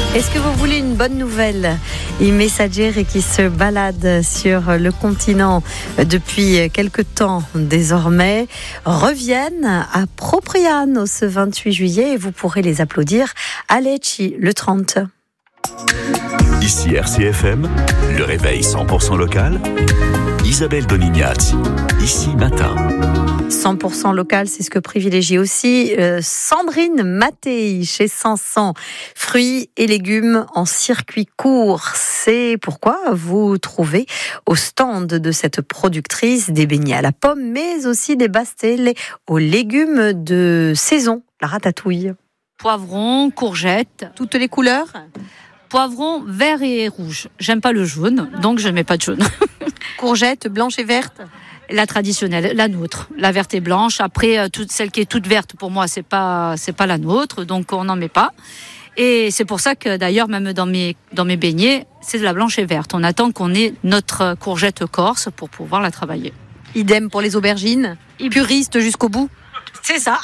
Est-ce que vous voulez une bonne nouvelle? Les messagers qui se baladent sur le continent depuis quelque temps désormais reviennent à Propriano ce 28 juillet et vous pourrez les applaudir à Lecce le 30. Ici RCFM, le réveil 100% local. Isabelle Donignazzi, ici matin. 100% local, c'est ce que privilégie aussi Sandrine Mattei chez 500 fruits et légumes en circuit court. C'est pourquoi vous trouvez au stand de cette productrice des beignets à la pomme, mais aussi des bastelles aux légumes de saison, la ratatouille. Poivrons, courgettes. Toutes les couleurs? Poivrons vert et rouge. J'aime pas le jaune, donc je mets pas de jaune. Courgettes blanches et vertes? La traditionnelle, la nôtre, la verte et blanche. Après, celle qui est toute verte, pour moi, c'est pas la nôtre, donc on n'en met pas. Et c'est pour ça que d'ailleurs, même dans mes beignets, c'est de la blanche et verte. On attend qu'on ait notre courgette corse pour pouvoir la travailler. Idem pour les aubergines, puristes jusqu'au bout. C'est ça.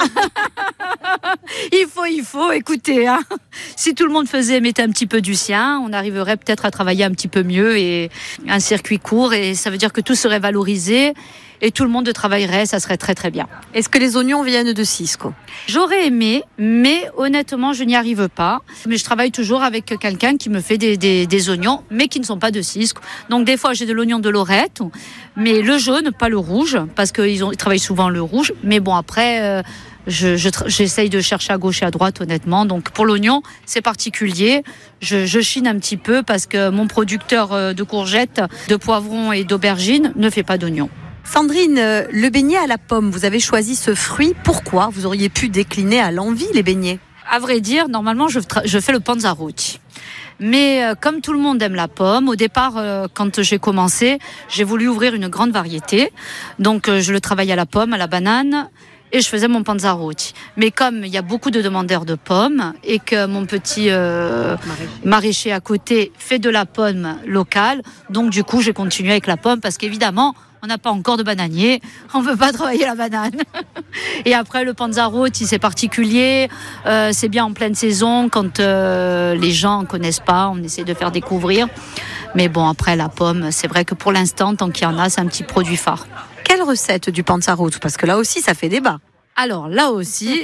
Il faut écouter. Hein. Si tout le monde mettait un petit peu du sien, on arriverait peut-être à travailler un petit peu mieux et un circuit court. Et ça veut dire que tout serait valorisé et tout le monde travaillerait. Ça serait très très bien. Est-ce que les oignons viennent de Cisco? J'aurais aimé, mais honnêtement, je n'y arrive pas. Mais je travaille toujours avec quelqu'un qui me fait des oignons, mais qui ne sont pas de Cisco. Donc des fois, j'ai de l'oignon de Lorette, mais le jaune, pas le rouge, parce qu'ils travaillent souvent le rouge. Mais bon, après, j'essaye de chercher à gauche et à droite, honnêtement. Donc pour l'oignon, c'est particulier. Je chine un petit peu parce que mon producteur de courgettes, de poivrons et d'aubergines ne fait pas d'oignons. Sandrine, le beignet à la pomme, vous avez choisi ce fruit. Pourquoi? Vous auriez pu décliner à l'envie les beignets. À vrai dire, normalement, je fais le panzarotti. Mais comme tout le monde aime la pomme, au départ, quand j'ai commencé, j'ai voulu ouvrir une grande variété. Donc, je le travaillais à la pomme, à la banane, et je faisais mon panzarotti. Mais comme il y a beaucoup de demandeurs de pommes et que mon petit maraîcher à côté fait de la pomme locale, donc du coup, j'ai continué avec la pomme parce qu'évidemment, on n'a pas encore de bananier, on ne peut pas travailler la banane. Et après, le panzarotti, c'est particulier, c'est bien en pleine saison, quand les gens ne connaissent pas, on essaie de faire découvrir. Mais bon, après, la pomme, c'est vrai que pour l'instant, tant qu'il y en a, c'est un petit produit phare. Quelle recette du panzarotti? Parce que là aussi, ça fait débat. Alors là aussi,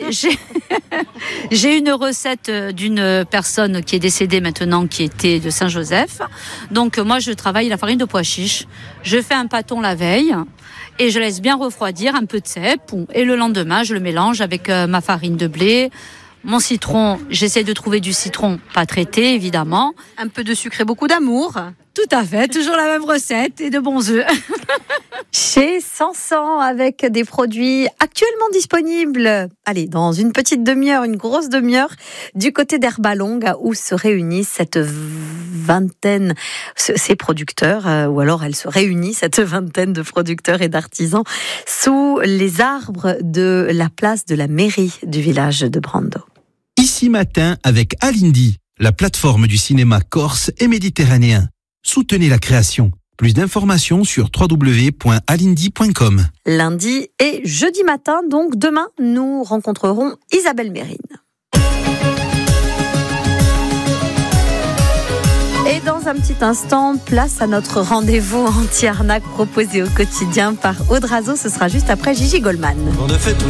j'ai une recette d'une personne qui est décédée maintenant, qui était de Saint-Joseph. Donc moi, je travaille la farine de pois chiche. Je fais un pâton la veille et je laisse bien refroidir, un peu de cèpe. Et le lendemain, je le mélange avec ma farine de blé. Mon citron, j'essaie de trouver du citron pas traité, évidemment. Un peu de sucre et beaucoup d'amour. Tout à fait, toujours la même recette et de bons œufs. Chez 500, avec des produits actuellement disponibles. Allez, dans une petite demi-heure, une grosse demi-heure, du côté d'Herbalongue, où se réunissent cette vingtaine, ces producteurs, ou alors elle se réunit, cette vingtaine de producteurs et d'artisans, sous les arbres de la place de la mairie du village de Brando. Ici matin avec Alindi, la plateforme du cinéma corse et méditerranéen. Soutenez la création. Plus d'informations sur www.alindi.com. Lundi et jeudi matin, donc demain, nous rencontrerons Isabelle Mérine. Et dans un petit instant, place à notre rendez-vous anti-arnaque proposé au quotidien par Audrazo. Ce sera juste après Gigi Goldman. On a fait tout.